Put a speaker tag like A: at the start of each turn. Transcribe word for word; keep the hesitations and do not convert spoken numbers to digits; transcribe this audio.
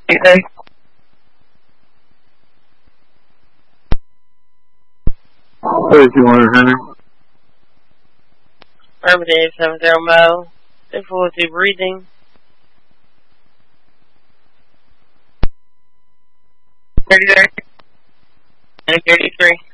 A: Okay. thirty-two hundred, Henry.
B: Urban Dave seven zero Mo. Difficulty breathing.
A: thirty-three.
B: thirty-three.